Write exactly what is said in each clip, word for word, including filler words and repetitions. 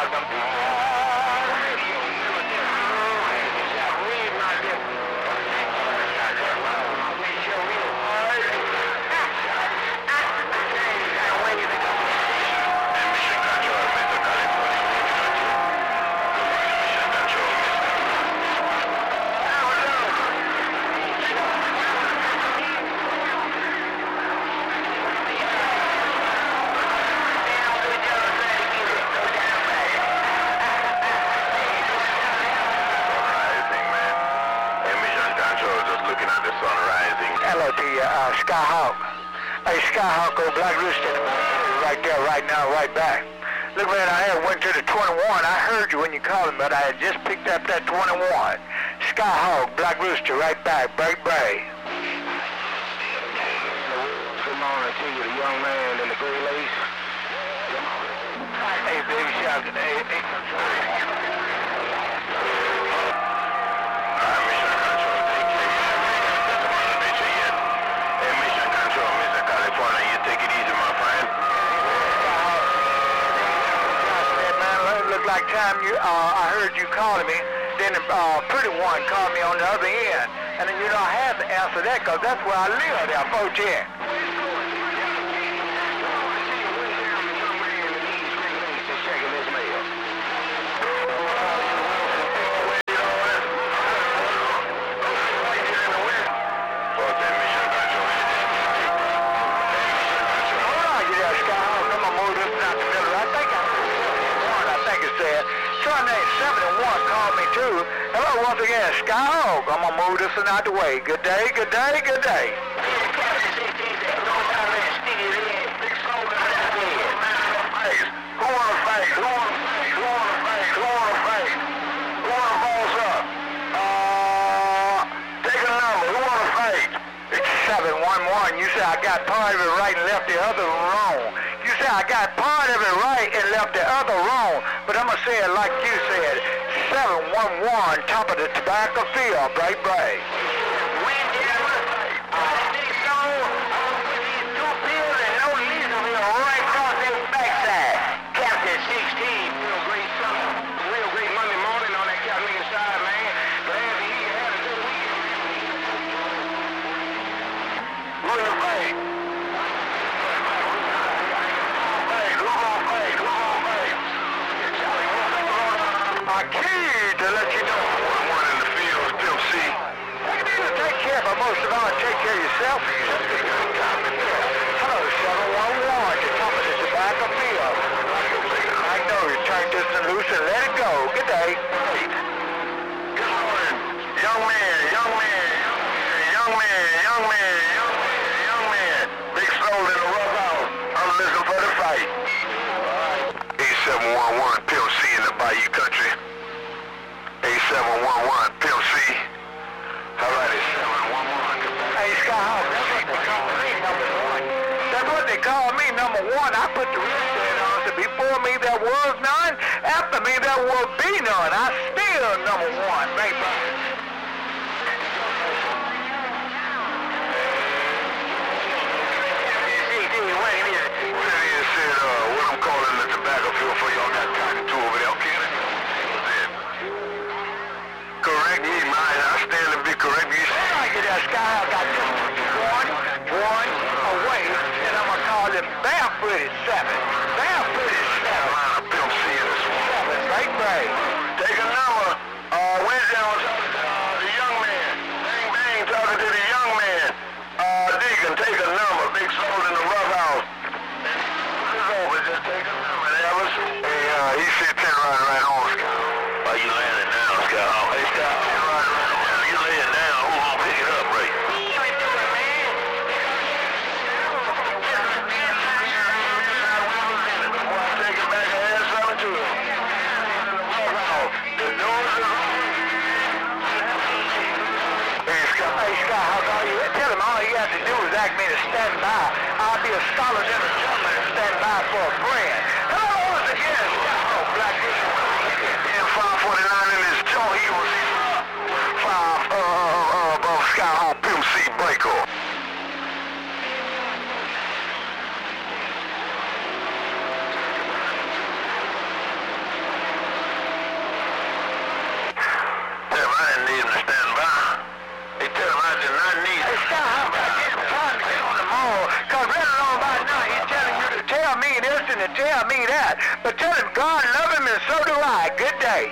Skyhawk. Hey, Skyhawk, old Black Rooster, right there, right now, right back. Look, man, I had went to the twenty-one. I heard you when you called me, but I had just picked up that twenty-one. Skyhawk, Black Rooster, right back, break, break. Good morning to you, the young man in the gray lace. Hey, baby shark, hey, hey. Like time you, uh, I heard you calling me, then the uh, pretty one called me on the other end, and then you know I had to answer that because that's where I live, there, four ten. Hello, once again, Skyhawk. I'm going to move this one out the way. Good day, good day, good day. Who want to fight? Who want to fight? Who want to fight? Who want to fight? Who want to boss up? Uh, take a number. Who want to fight? It's seven one one. You say I got part of it right and left the other wrong. You say I got part of it right and left the other wrong. But I'm going to say it like you said. seven one one, top of the tobacco field, bright, bright. Most of all, take care of yourself. Hello, seven one one, the top of the tobacco field. I know you turned this and loose and let it go. Good day. Good morning. Young man, young man, young man, young man, young man, young man. Big soul in the rough house. I'm listening for the fight. eight seven one one, P M C in the Bayou Country. eight seven one one, P M C. All right, it's seven one one. Hey, Skyhawk, that's what they call me, number one. That's what they call me, number one. I put the wristband on, so before me there was none, after me there will be none. I still number one, baby. What I'm calling the tobacco field for y'all got talking to over there, okay? Correct me, mine. I stand to be correct. You say I get that Sky, I got this one, one away, and I'm gonna call it barefooted seven. Barefooted seven. Line of Pimp C in this one. Seven, right, right. Take a number. Uh, Wednesday on uh, the young man. Bang, bang, talking to the young man. Uh, Deacon, take a number. Big soul in the rough house. It's over. Just take a number, Ellis. Hey, uh, he said ten right, right on, Sky. Why you laying it down, Sky? Hey, Sky, ten right, right on. You lay it down. Who gonna pick it up, Ray? Take it back and add something to it. The doors are open. Hey, Sky, hey, Sky, how are you? Tell him all you have to do is ask me to stand by. I'll be a solid and a gentleman and stand by for a friend. Hello, once again, Sky, oh, Black Rooster. And five forty-nine in his jaw, he was five, uh, uh, above Skyhawk, Pimp C, Breaker. me this and to tell me that. But tell him God love him and so do I. Good day.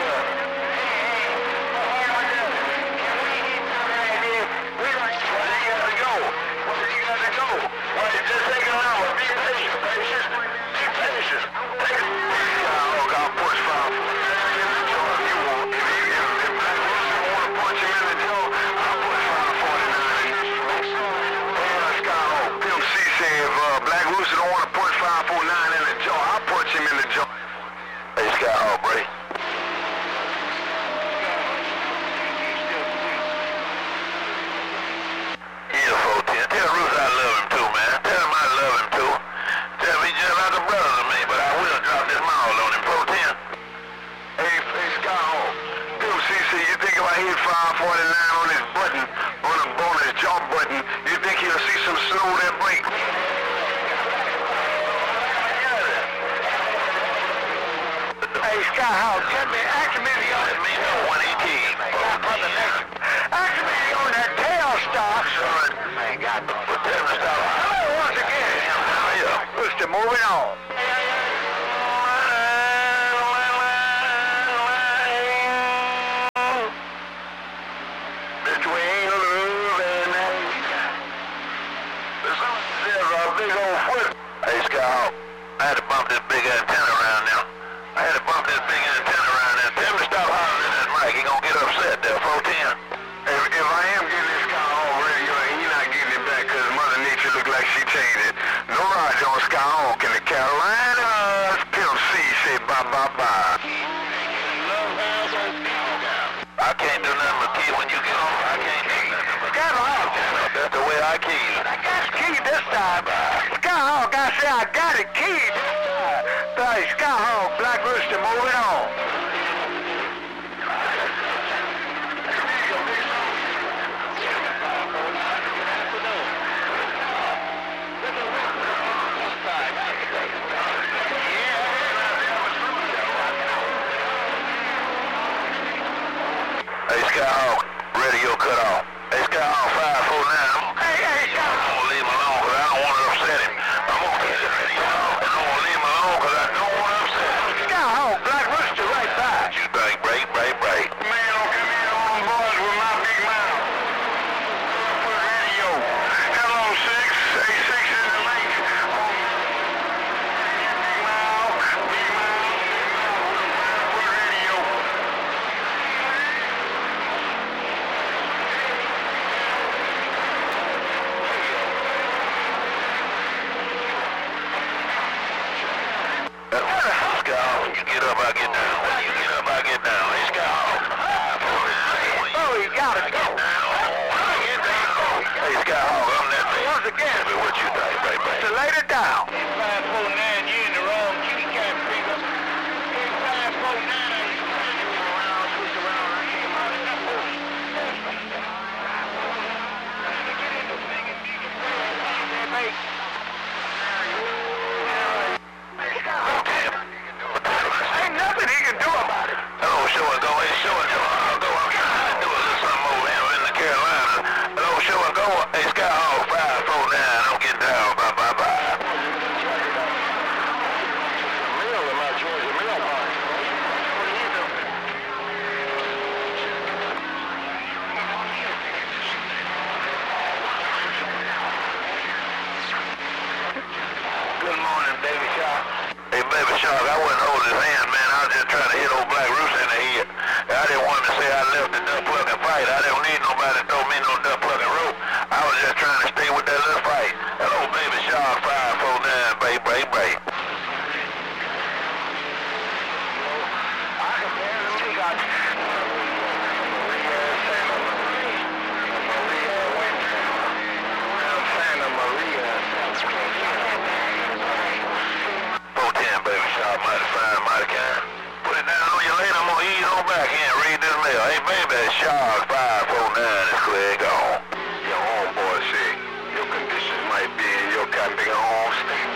Moving on. Between love and hate, there's a big old foot. Hey, Scout, I had to bump this big antenna around now. I had to bump this big antenna around now. Tell him to stop hollering at that mic. He gonna get upset there, four ten. If, if I am getting this Scout Hawk radio and you're not getting it back because Mother Nature look like she changed it, no Roger on Scout Hawk in the Carolinas. Pimp C say bye bye bye. I can't do nothing but key when you get home. I can't do nothing but Scout Hawk. That's the way I key. I got it keyed this time. Scout Hawk, I say I got it keyed. Hey, Scout Hawk, Black Rooster, moving on. Hey, Scout Hawk, radio cut off. Hey, Scout Hawk, five four nine. Hey, hey, Scout Hawk. I'm gonna leave him alone because I don't want to upset him. I'm gonna cut the radio off. I'm gonna leave him alone because I don't want to upset him. Scout Hawk, Black Rooster, right by. What you think, break, break, break. Man, don't come in on them boys with my big mouth. Put radio. Hello, six, eight, six in the lake. Big mouth, big mouth, put radio. When you get up, I get down. When you get up, I get down. Hey, Scout. Oh, he got it. Get down. Get down. Hey, Scout, I'm that man. Once again. Tell me what you think, baby. To lay it down. five four nine, you in the wrong key, can't pick up. five four nine, around, switch around. I came out of that bush. Ain't nothing he can do about it. Hello, show and go. Hey, show and go. I'll go. I'm trying to do a little something over here in the Carolinas. Hello, show and go. Hey, Scout Hawk, five four nine. I'm getting down. Bye, bye, bye. Mail in my Georgia mailbox. What are you doing? Good morning, Baby Shark. Hey, Baby Shark, I wasn't holding his hand, man. I was just trying to hit old Black Rooster in the head. I didn't want him to say I left the duck plucking fight. I didn't need nobody to throw me no duck plucking rope. I was just trying to stay with that little fight. Hello, Baby Shark, five four nine, baby, baby, baby. I can barely make out. Santa Maria. four ten, Baby Shark, mighty fine, mighty kind. Put it down on your lane, I'm gonna ease on back in and read this mail. Hey, baby, Shark five four nine is clear gone. Your homeboy say your conditions might be in your camping home state.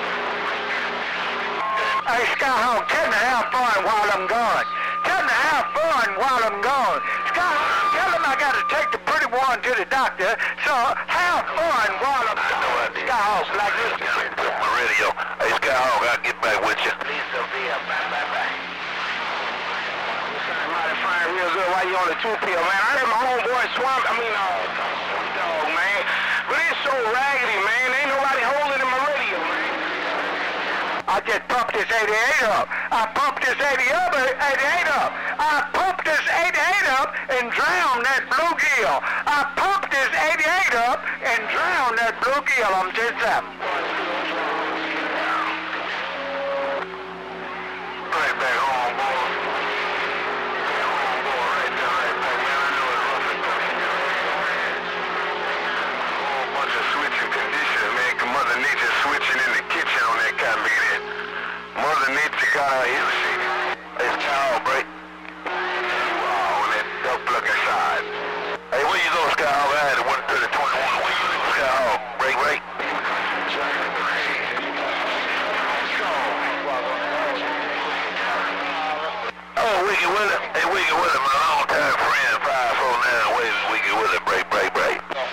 Hey, Scout Hawk, tell me how far while I'm gone. Tell me how far while I'm gone. Scout Hawk, tell him I gotta take the pretty one to the doctor. So how Skyhawk on Wallop. I know I did. Skyhawk, Black Rooster. Gotta put my radio. Hey, Skyhawk, I'll get back with you. Lisa Villa, bye, bye, bye. Somebody find real good while you on the two pill, man. I heard my homeboy Swamp, I mean, uh, dog, man. But it's so raggedy, man. Ain't nobody holding in my radio, man. I just pumped this eighty-eight up. I pumped this eighty up, eighty-eight up. I pumped this eighty-eight up and drowned that bluegill. I pumped this eighty-eight up and drowned that bluegill. I'm just that. Right back home, boy. Home, boy. Right there, right back, man. I know it's rough and tough. Whole bunch of switching conditions, man. Mother Nature switching in the kitchen on that kind of look at that. Mother Nature got her heel shaking. It's Skyhawk, break. Wow, on that duck plug inside. Hey, where you go, Skyhawk? I had it one thirty twenty-one. Where you go, Skyhawk? Break, break. Oh, Wicked Willie. Hey, Wicked Willie, my long-time friend, five four nine, wait, Wicked Willie, break, break, break.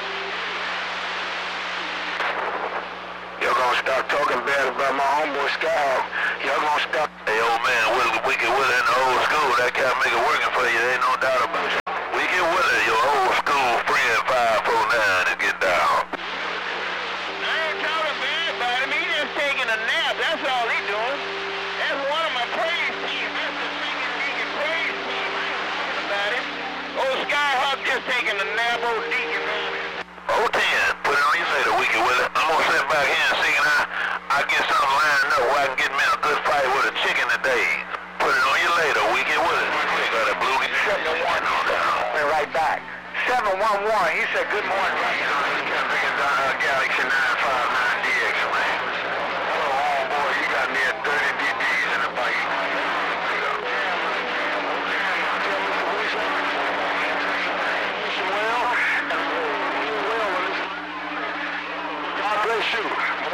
Y'all gonna start talking bad about my homeboy Skyhawk. Y'all gonna stop. Hey, old man, Willie, Wicked Willie in the old school, that can't make it working for you, there ain't no doubt about it. Wicked Willie, your old school friend, five four nine, to get down. I ain't talking bad about him. He just taking a nap. That's all he doing. That's one of my praise teams. That's the singing Deacon praise team. I ain't talking about him. Old Skyhawk just taking a nap. Old Deacon, man. oh ten, put it on your later, Wicked Willie. I'm gonna sit back here and see can I, I get something lined up where I can get me a good fight with a chicken today. Put it on you later, Wicked Willie. We got a blue seven one on down. We're right back. seven one one, he said good morning. Right now, he's got big down Galaxy nine five nine D X, man. Hello, homeboy, you got me at thirty D Ds in the bike. God bless you.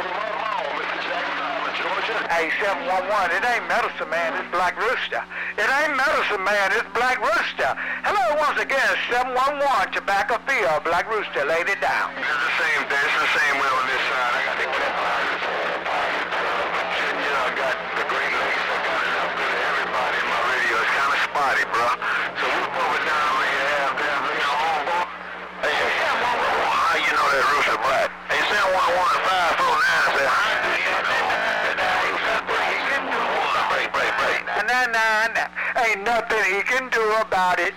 Hey, seven one one, it ain't Medicine Man, it's Black Rooster. It ain't Medicine Man, it's Black Rooster. Hello once again, seven one one, Tobacco Field, Black Rooster, laid it down. It's the same day, it's the same way on this side. I got the cat lines. You know, I got the green lace, I got it up to everybody in my radio. It's kind of spotty, bro. So we put it down where you have them, you know, homeboy. Hey, hey, seven one one, how you know that Rooster Black? Hey, seven one one five four nine said, how do you know that Rooster Black? Break, break, break. Nah, nah, nah. Ain't nothing he can do about it.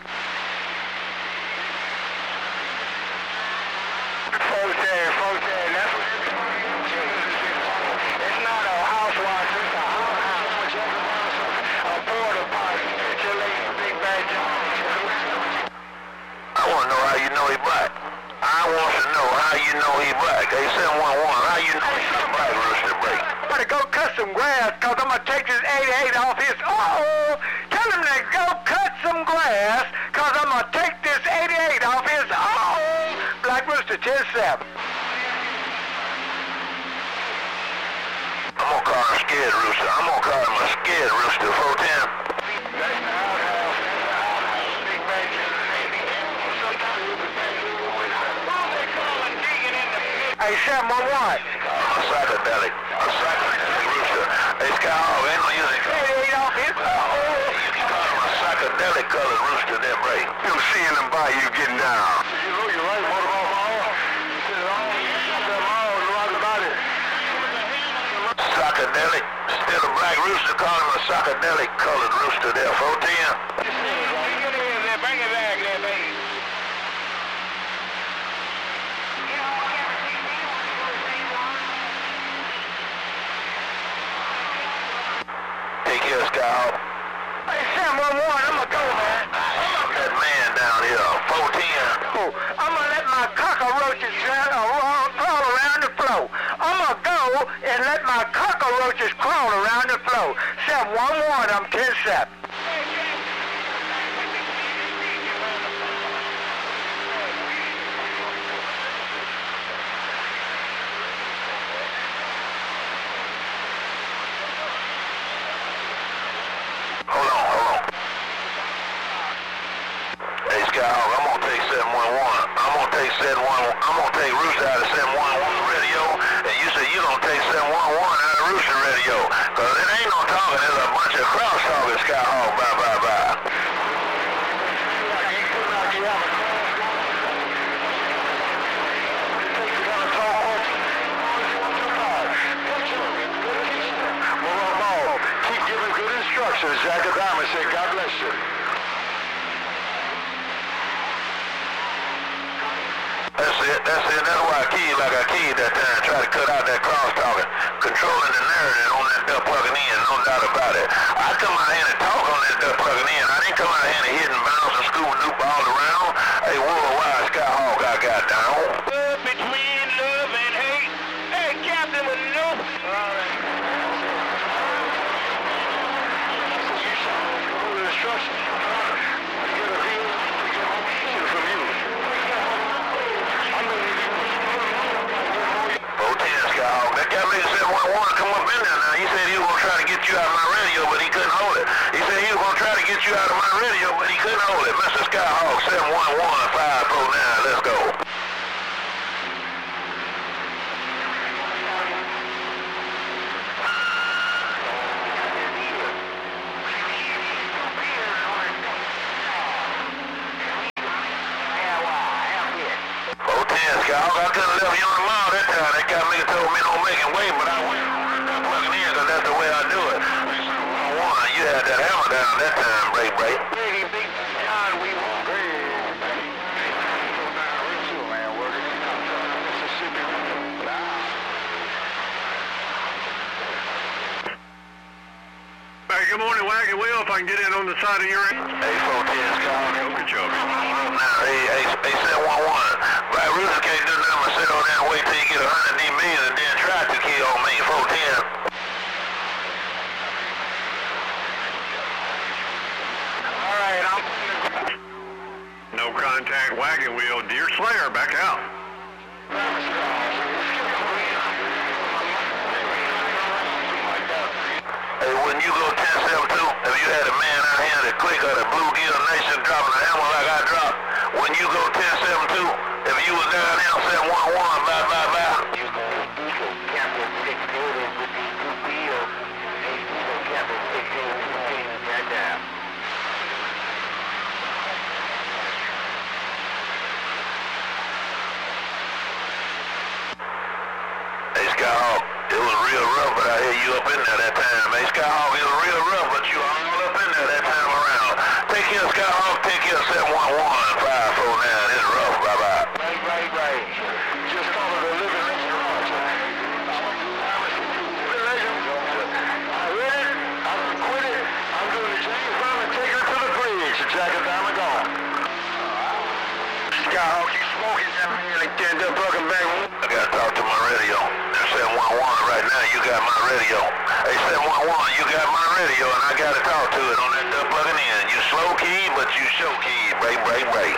Folks there, folks there, that's what it is. It's not a housewife, it's a house. A porta potty. Big bad job. I want to know how you know he black. I want to know how you know he black. Hey, seven one one, how you know he black, Rooster Break? Better go cut some grass, cause I'm gonna take this eighty-eight off his, uh-oh. Tell him to go cut some grass, cause I'm gonna take this eighty-eight off his, uh-oh. Black Rooster, ten seven. I'm gonna call him Scared Rooster. I'm gonna call him a Scared Rooster, four ten. Hey, seven one one. A psychedelic. A psychedelic rooster. Hey, Skyhawk, ain't no use it. eighty-eight off his, uh-oh. You can call him a psychedelic colored rooster, then break. You'll see in the bite you getting down. You know you're right, what about my own? You said it all. You said it all. What about it? Psychedelic. Still a black rooster, call him a psychedelic colored rooster there, four ten. Bring it back there, baby. Take care, Skyhawk. Hey, seven one one, I'm gonna go, man. That man down here, four ten. Oh, I'm gonna let my cockroaches uh, crawl around the floor. I'm gonna go and let my cockroaches crawl around the floor. seven one one, I'm ten seven. Hold on, hold on. Hey, Skyhawk, I'm gonna take seven one one. I'm gonna take seven one one. I'm gonna take Rooster out of Cause it ain't no talking, there's a bunch of cross talking, Skyhawk, bye bye bye. Keep giving good instructions, Jack Adama said, God bless you. That's it, that's it, that's why I keyed like I keyed that time, try to cut out that cross talking, controlling the narrative on that stuff plugging in, no doubt about it. I come out here and talk on that stuff plugging in, I didn't come out here and hit and bounce and scoop and loop all around. Hey, worldwide Skyhawk I got down. Love between love and hate. Hey, Captain with no... Instructions. Get a feel, get from you. four ten Skyhawk, that guy made seven one one come up in there now. He said he was going to try to get you out of my radio, but he couldn't hold it. He said he was going to try to get you out of my radio, but he couldn't hold it. Mister Skyhawk, seven one one five four nine, let's go. Skyhawk, I couldn't left you on the mall that time. That guy nigga told me don't make it wait, but I went plugging in because that's the way I do it. One, you had that hammer down that time, break, break. Big, big John, we want man, working in Mississippi. Hey, good morning, Wagon Wheel. If I can get in on the side of your end. Hey, four ten Skyhawk. Good job. Now, hey, hey, hey, seven one one. Right, Rooster can't do nothing but sit on there and wait till you get one hundred D million and then try to kill on me, four ten. All right, I'm... No contact, Wagon Wheel. Deer Slayer, back out. Hey, when you go ten seven two, if you had a man out here that click or the Blue Gill Nation dropping a hammer like I dropped, when you go ten seven two, if you was down there seven one one, bye bye bye. You go to Captain Six Golden with the Blue Gill. Hey, you go Captain Six Golden with the right down. Hey, Skyhawk, it was real rough, but I hear you up in there that time. Hey, Skyhawk, it was real rough, but you all up in there that time around. Take care, Skyhawk, take care, seven one one five four nine. It's rough, bye bye. Right, right, right. Just follow the living restaurant. I read it, I quit it, I'm doing the James Brown and take her to the bridge. Jack and Diamond gone. Skyhawk, you smoking that man like ten up fucking back. I gotta talk to my radio. seven one one right now, you got my radio. Hey, seven one one, you got my radio, and I gotta talk to it on that stuff plugging in. You slow key, but you show key. Break, break, break.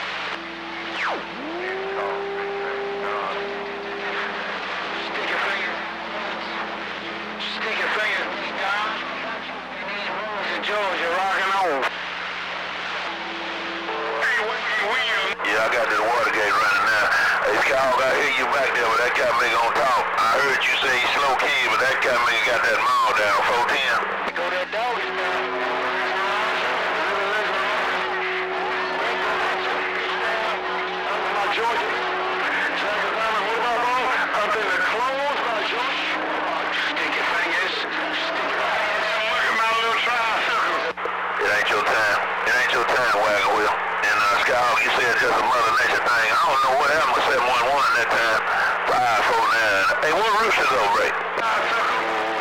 Stick your finger. Stick your finger. George, you're rocking on. Yeah, I got this water gate running now. Hey, Skyhawk, I hear you back there, but that guy nigga on talk. I heard you say he's slow key, but that guy nigga got that mall down, four ten. Go that dog is down. Georgia. Jack and Diamond, what about ball? Up in the clothes by George. Stick your fingers. Stick your fingers. Look at my little tricycle. It ain't your time. It ain't your time, Wagon Wheel. And uh, Skyhawk, you said just a Mother Nature thing. I don't know what happened with seven one one that time. five four nine. Hey, what rooster though, Ray? Tricycle.